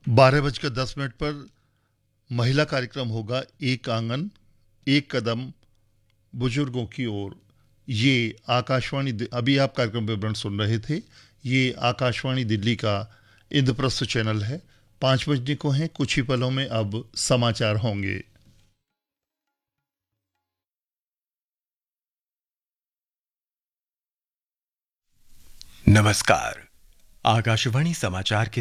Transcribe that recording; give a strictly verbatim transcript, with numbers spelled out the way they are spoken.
बारह बजकर दस मिनट पर महिला कार्यक्रम होगा एक आंगन एक कदम बुजुर्गों की ओर। ये आकाशवाणी दि- अभी आप कार्यक्रम विवरण सुन रहे थे। ये आकाशवाणी दिल्ली का इंद्रप्रस्थ चैनल है। पाँच बजने को हैं, कुछ ही पलों में अब समाचार होंगे। नमस्कार। आकाशवाणी समाचार के